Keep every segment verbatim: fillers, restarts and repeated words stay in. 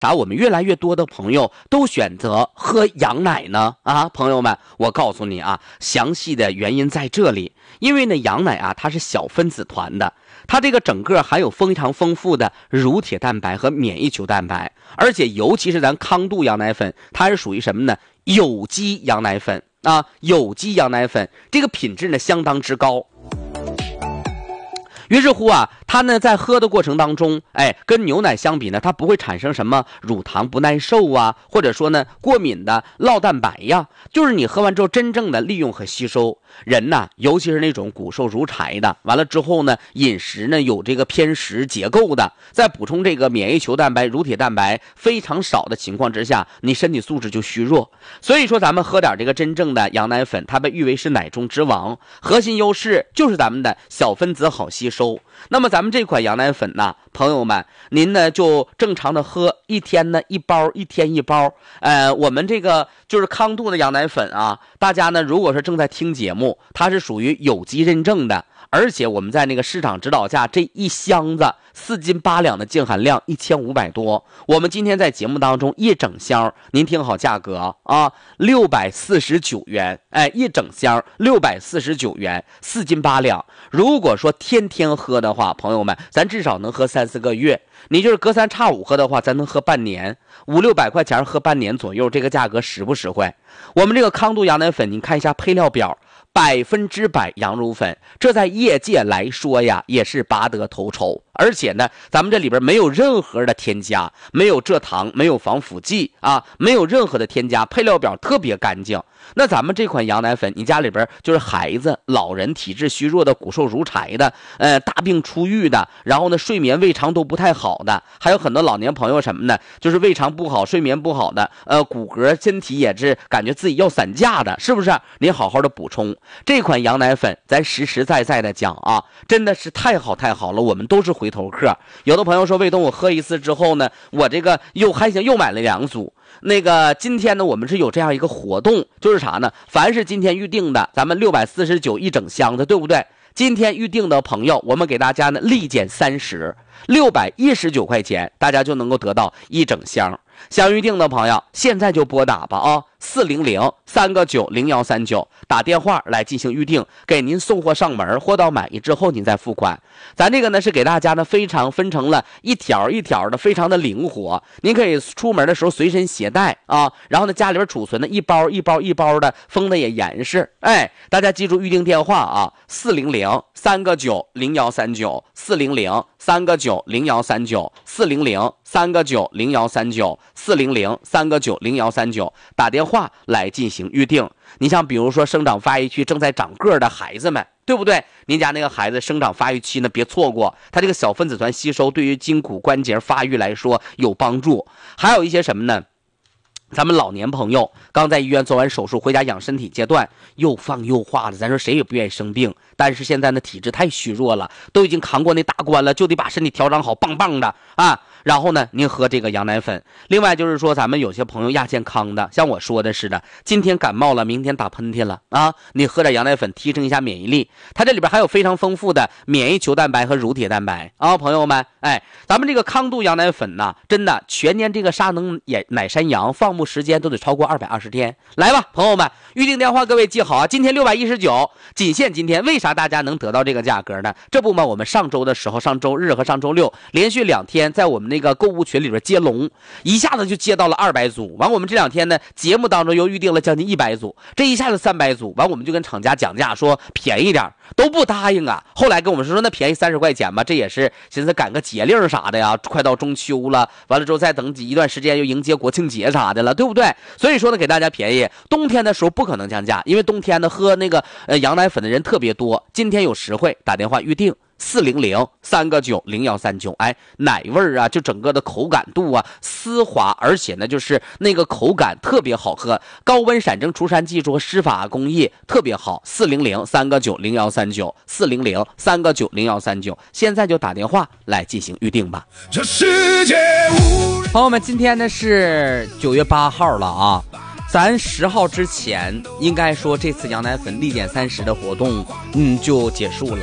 啥我们越来越多的朋友都选择喝羊奶呢？啊，朋友们，我告诉你啊，详细的原因在这里。因为呢，羊奶啊，它是小分子团的，它这个整个含有非常丰富的乳铁蛋白和免疫球蛋白，而且尤其是咱康度羊奶粉，它是属于什么呢？有机羊奶粉啊，有机羊奶粉这个品质呢相当之高。于是乎啊，它呢在喝的过程当中，哎，跟牛奶相比呢，它不会产生什么乳糖不耐受啊，或者说呢过敏的酪蛋白呀，就是你喝完之后真正的利用和吸收。人呐，尤其是那种骨瘦如柴的，完了之后呢，饮食呢有这个偏食结构的，再补充这个免疫球蛋白、乳铁蛋白非常少的情况之下，你身体素质就虚弱。所以说咱们喝点这个真正的羊奶粉，它被誉为是奶中之王，核心优势就是咱们的小分子好吸收。那么咱们这款羊奶粉呢，朋友们，您呢就正常的喝，一天呢一包，一天一包。呃，我们这个就是康度的羊奶粉啊，大家呢如果是正在听节目，它是属于有机认证的，而且我们在那个市场指导价，这一箱子四斤八两的净含量一千五百多。我们今天在节目当中一整箱，您听好价格啊，六百四十九元，哎，一整箱六百四十九元，四斤八两。如果说天天喝的话，朋友们，咱至少能喝三四个月。你就是隔三差五喝的话，咱能喝半年，五六百块钱喝半年左右，这个价格实不实惠？我们这个康度羊奶粉，你看一下配料表。百分之百羊乳粉，这在业界来说呀，也是拔得头筹。而且呢，咱们这里边没有任何的添加，没有蔗糖，没有防腐剂啊，没有任何的添加，配料表特别干净。那咱们这款羊奶粉，你家里边就是孩子、老人、体质虚弱的、骨瘦如柴的，呃，大病初愈的，然后呢，睡眠胃肠都不太好的，还有很多老年朋友什么呢，就是胃肠不好、睡眠不好的，呃，骨骼身体也是感觉自己要散架的，是不是？您好好的补充这款羊奶粉，咱实实在在的讲啊，真的是太好太好了，我们都是回头客。有的朋友说，卫东，我喝一次之后呢，我这个又还行，又买了两组。那个今天呢，我们是有这样一个活动，就是啥呢？凡是今天预定的，咱们六百四十九一整箱子，对不对？今天预定的朋友，我们给大家呢立减三十，六百一十九块钱，大家就能够得到一整箱。想预定的朋友，现在就拨打吧啊，四零零三个九零幺三九，打电话来进行预定，给您送货上门，货到满意之后您再付款。咱这个呢是给大家呢非常分成了一条一条的，非常的灵活，您可以出门的时候随身携带啊，然后呢家里边储存的一包一包一包的，封的也严实。哎，大家记住预定电话啊，四零零三个九零幺三九，四零零三个九零幺三九，四零零三个九零幺三九，四零零三个九零幺三九，打电话来进行预定。你像比如说生长发育期正在长个的孩子们，对不对？您家那个孩子生长发育期呢，别错过，他这个小分子团吸收对于筋骨关节发育来说有帮助。还有一些什么呢？咱们老年朋友刚在医院做完手术回家养身体阶段，又放又化的，咱说谁也不愿意生病，但是现在呢体质太虚弱了，都已经扛过那大关了，就得把身体调整好，棒棒的啊。然后呢您喝这个羊奶粉。另外就是说咱们有些朋友亚健康的，像我说的似的，今天感冒了，明天打喷嚏了啊，你喝点羊奶粉提升一下免疫力。它这里边还有非常丰富的免疫球蛋白和乳铁蛋白啊，朋友们，哎，咱们这个康度羊奶粉呢，真的全年这个沙能奶山羊放牧时间都得超过二百二十天。来吧朋友们，预定电话各位记好啊，今天六百一十九，仅限今天。为啥大家能得到这个价格呢？这不嘛，我们上周的时候，上周日和上周六连续两天在我们那个购物群里边接龙，一下子就接到了二百组。完我们这两天呢节目当中又预定了将近一百组，这一下子三百组。完我们就跟厂家讲价说便宜点，都不答应啊。后来跟我们说那便宜三十块钱吧，这也是寻思赶个节令啥的呀，快到中秋了，完了之后再等一段时间又迎接国庆节啥的了，对不对？所以说呢给大家便宜，冬天的时候不可能降价，因为冬天呢喝那个呃羊奶粉的人特别多。今天有实惠，打电话预定四零零三个九零幺三九，哎，奶味儿啊，就整个的口感度啊，丝滑，而且呢，就是那个口感特别好喝，高温闪蒸除膻技术和施法工艺特别好。四零零三个九零幺三九，四零零三个九零幺三九，现在就打电话来进行预定吧。这世界无朋友们，今天呢是九月八号了啊。咱十号之前应该说这次羊奶粉立减三十的活动嗯就结束了，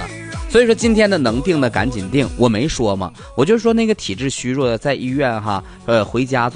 所以说今天的能定的赶紧定，我没说嘛，我就说那个体质虚弱的在医院哈，呃回家做